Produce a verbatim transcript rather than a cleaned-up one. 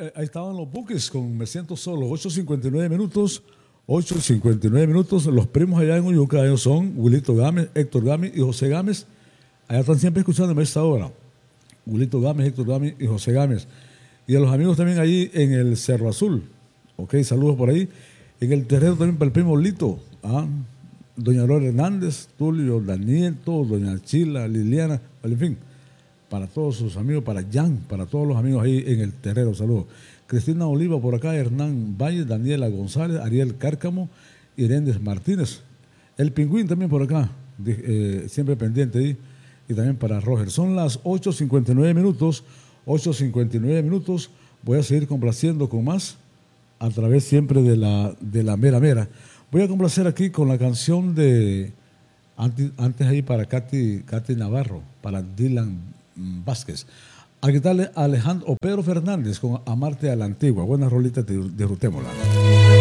ahí estaban los buques con Me Siento Solo, ocho cincuenta y nueve minutos, ocho cincuenta y nueve minutos. Los primos allá en Uyuca, ellos son Wilito Gámez, Héctor Gámez y José Gámez. Allá están siempre escuchándome a esta hora. Wilito Gámez, Héctor Gámez y José Gámez. Y a los amigos también ahí en el Cerro Azul. Ok, saludos por ahí. En el terreno también para el primo Lito. ¿Ah? Doña Aurora Hernández, Tulio, Daniel, todos, Doña Chila, Liliana, en fin. Para todos sus amigos, para Jan, para todos los amigos ahí en el terreno, saludos. Cristina Oliva por acá, Hernán Valle, Daniela González, Ariel Cárcamo, Iréndez Martínez. El Pingüín también por acá, eh, siempre pendiente ahí. Y también para Roger. Son las ocho cincuenta y nueve minutos, ocho cincuenta y nueve minutos. Voy a seguir complaciendo con más a través siempre de la, de la mera mera. Voy a complacer aquí con la canción de, antes, antes ahí para Katy, Katy Navarro, para Dylan Vázquez. A quitarle a Alejandro o Pedro Fernández con Amarte a la Antigua. Buena rolita, disfrutémosla.